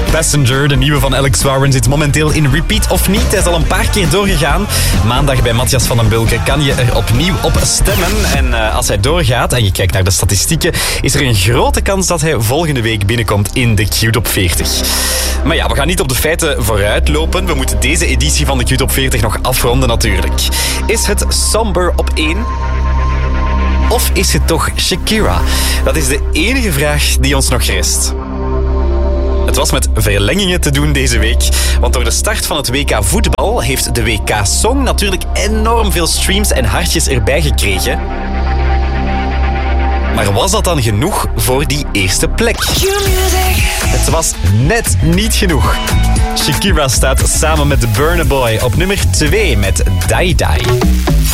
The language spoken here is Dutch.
Passenger, de nieuwe van Alex Warren, zit momenteel in repeat of niet. Hij is al een paar keer doorgegaan. Maandag bij Matthias van den Bulke kan je er opnieuw op stemmen. En als hij doorgaat en je kijkt naar de statistieken, is er een grote kans dat hij volgende week binnenkomt in de Q-top 40. Maar ja, we gaan niet op de feiten vooruitlopen. We moeten deze editie van de Q-top 40 nog afronden natuurlijk. Is het Somber op 1? Of is het toch Shakira? Dat is de enige vraag die ons nog rest. Het was met verlengingen te doen deze week, want door de start van het WK voetbal heeft de WK-song natuurlijk enorm veel streams en hartjes erbij gekregen. Maar was dat dan genoeg voor die eerste plek? Het was net niet genoeg. Shakira staat samen met Burna Boy op nummer 2 met Die Die.